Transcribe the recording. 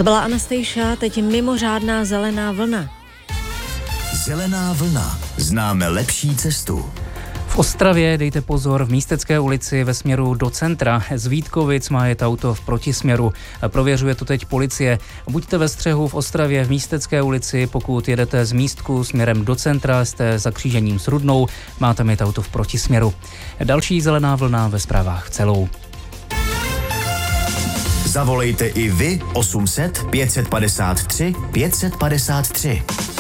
To byla Anastasia, teď mimořádná zelená vlna. Zelená vlna. Známe lepší cestu. V Ostravě dejte pozor, v Místecké ulici ve směru do centra. Z Vítkovic má jet auto v protisměru. Prověřuje to teď policie. Buďte ve střehu v Ostravě v Místecké ulici, pokud jedete z Místku směrem do centra, jste za křížením s Rudnou, má tam jet auto v protisměru. Další zelená vlna ve zprávách celou. Zavolejte i vy 800 553 553.